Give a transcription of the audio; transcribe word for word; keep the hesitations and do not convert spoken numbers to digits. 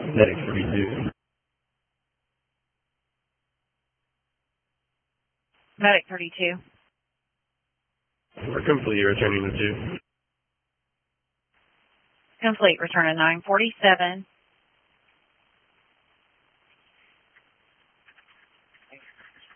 Medic thirty-two. Medic thirty-two. We're complete, returning the two. Complete, return to nine forty-seven.